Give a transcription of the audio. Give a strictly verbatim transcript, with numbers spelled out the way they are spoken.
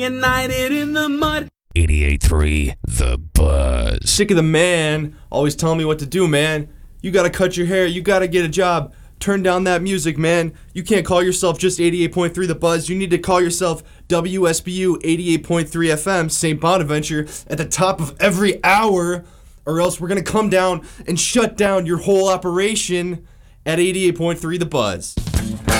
United in the mud. eighty-eight point three The Buzz. Sick of the man always telling me what to do, man. You gotta cut your hair, you gotta get a job. Turn down that music, man. You can't call yourself just eighty-eight point three The Buzz. You need to call yourself W S B U eighty-eight point three F M, Saint Bonaventure, at the top of every hour, or else we're gonna come down and shut down your whole operation at eighty-eight point three The Buzz.